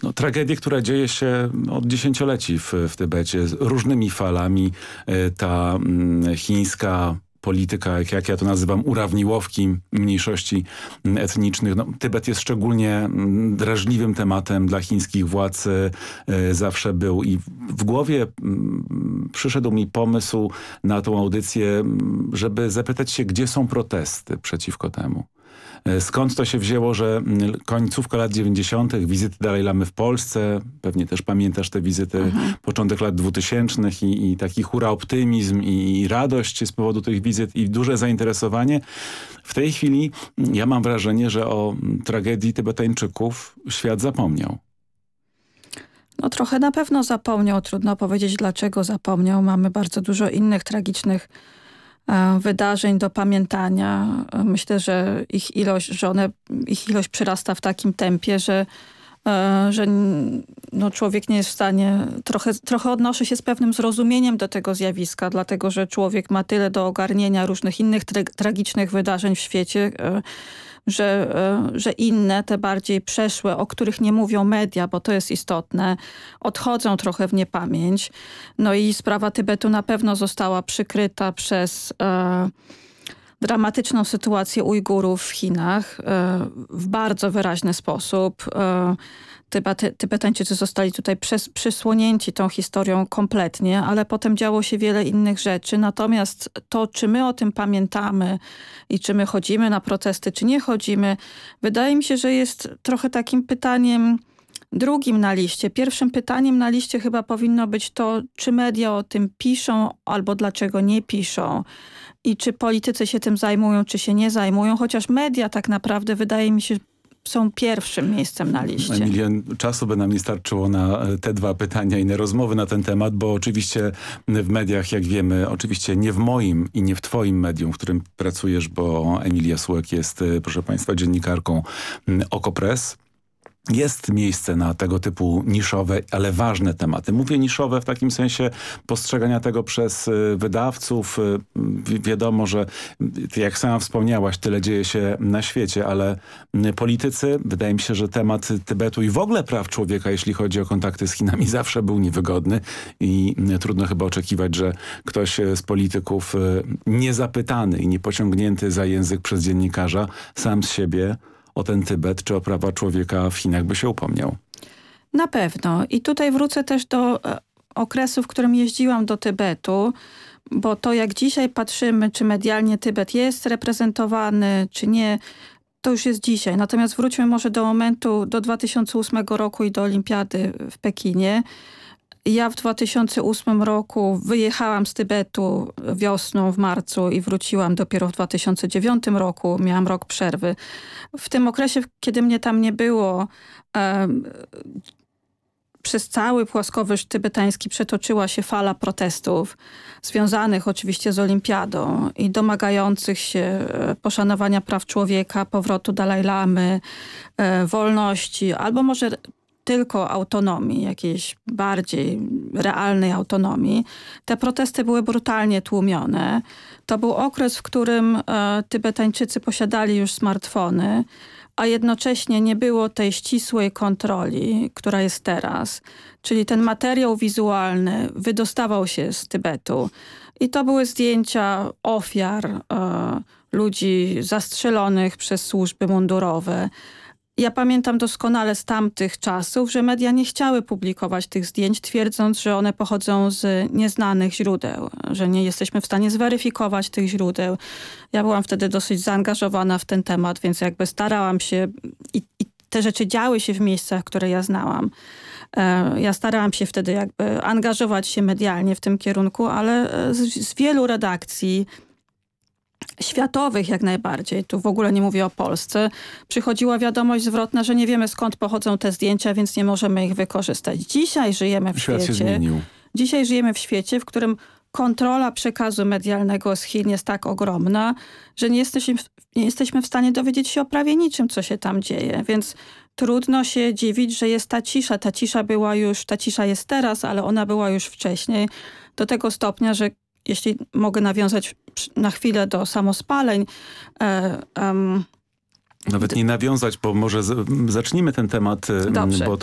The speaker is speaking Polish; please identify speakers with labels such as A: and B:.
A: tragedię, która dzieje się od dziesięcioleci w Tybecie, z różnymi falami. Ta chińska polityka, jak ja to nazywam, urawniłowki mniejszości etnicznych. Tybet jest szczególnie drażliwym tematem dla chińskich władz. Zawsze był i w głowie przyszedł mi pomysł na tą audycję, żeby zapytać się, gdzie są protesty przeciwko temu. Skąd to się wzięło, że końcówka lat 90., wizyty Dalaj Lamy w Polsce, pewnie też pamiętasz te wizyty, początek lat 2000 i taki hura optymizm i radość z powodu tych wizyt i duże zainteresowanie. W tej chwili ja mam wrażenie, że o tragedii Tybetańczyków świat zapomniał.
B: No trochę na pewno zapomniał, trudno powiedzieć dlaczego zapomniał. Mamy bardzo dużo innych tragicznych wydarzeń do pamiętania. Myślę, że ich ilość przyrasta w takim tempie, że człowiek nie jest w stanie... Trochę odnoszę się z pewnym zrozumieniem do tego zjawiska, dlatego że człowiek ma tyle do ogarnienia różnych innych tragicznych wydarzeń w świecie, że inne, te bardziej przeszłe, o których nie mówią media, bo to jest istotne, odchodzą trochę w niepamięć. No i sprawa Tybetu na pewno została przykryta przez dramatyczną sytuację Ujgurów w Chinach w bardzo wyraźny sposób. Tybetańczycy zostali tutaj przysłonięci tą historią kompletnie, ale potem działo się wiele innych rzeczy. Natomiast to, czy my o tym pamiętamy i czy my chodzimy na protesty, czy nie chodzimy, wydaje mi się, że jest trochę takim pytaniem drugim na liście. Pierwszym pytaniem na liście chyba powinno być to, czy media o tym piszą albo dlaczego nie piszą. I czy politycy się tym zajmują, czy się nie zajmują. Chociaż media tak naprawdę, wydaje mi się, są pierwszym miejscem na liście.
A: Emilia, czasu by nam nie starczyło na te dwa pytania i na rozmowy na ten temat, bo oczywiście w mediach, jak wiemy, oczywiście nie w moim i nie w twoim medium, w którym pracujesz, bo Emilia Sułek jest, proszę państwa, dziennikarką Okopres. Jest miejsce na tego typu niszowe, ale ważne tematy. Mówię niszowe w takim sensie postrzegania tego przez wydawców. Wiadomo, że jak sama wspomniałaś, tyle dzieje się na świecie, ale politycy, wydaje mi się, że temat Tybetu i w ogóle praw człowieka, jeśli chodzi o kontakty z Chinami, zawsze był niewygodny i trudno chyba oczekiwać, że ktoś z polityków niezapytany i niepociągnięty za język przez dziennikarza sam z siebie o ten Tybet czy o prawa człowieka w Chinach by się upomniał.
B: Na pewno. I tutaj wrócę też do okresu, w którym jeździłam do Tybetu, bo to jak dzisiaj patrzymy, czy medialnie Tybet jest reprezentowany, czy nie, to już jest dzisiaj. Natomiast wróćmy może do momentu, do 2008 roku i do Olimpiady w Pekinie. Ja w 2008 roku wyjechałam z Tybetu wiosną w marcu i wróciłam dopiero w 2009 roku. Miałam rok przerwy. W tym okresie, kiedy mnie tam nie było, przez cały płaskowyż tybetański przetoczyła się fala protestów związanych oczywiście z Olimpiadą i domagających się poszanowania praw człowieka, powrotu Dalaj Lamy, wolności, albo może tylko autonomii, jakiejś bardziej realnej autonomii. Te protesty były brutalnie tłumione. To był okres, w którym Tybetańczycy posiadali już smartfony, a jednocześnie nie było tej ścisłej kontroli, która jest teraz. Czyli ten materiał wizualny wydostawał się z Tybetu. I to były zdjęcia ofiar, ludzi zastrzelonych przez służby mundurowe. Ja pamiętam doskonale z tamtych czasów, że media nie chciały publikować tych zdjęć, twierdząc, że one pochodzą z nieznanych źródeł, że nie jesteśmy w stanie zweryfikować tych źródeł. Ja byłam wtedy dosyć zaangażowana w ten temat, więc jakby starałam się i te rzeczy działy się w miejscach, które ja znałam. Ja starałam się wtedy jakby angażować się medialnie w tym kierunku, ale z wielu redakcji światowych jak najbardziej, tu w ogóle nie mówię o Polsce, przychodziła wiadomość zwrotna, że nie wiemy skąd pochodzą te zdjęcia, więc nie możemy ich wykorzystać. Dzisiaj żyjemy w
A: Świat
B: świecie.
A: Się zmienił.
B: Dzisiaj żyjemy w świecie, w którym kontrola przekazu medialnego z Chin jest tak ogromna, że nie jesteśmy w stanie dowiedzieć się o prawie niczym, co się tam dzieje. Więc trudno się dziwić, że jest ta cisza. Ta cisza jest teraz, ale ona była już wcześniej. Do tego stopnia, że jeśli mogę nawiązać na chwilę do samospaleń.
A: Nawet nie nawiązać, bo może zacznijmy ten temat,
B: Dobrze.
A: bo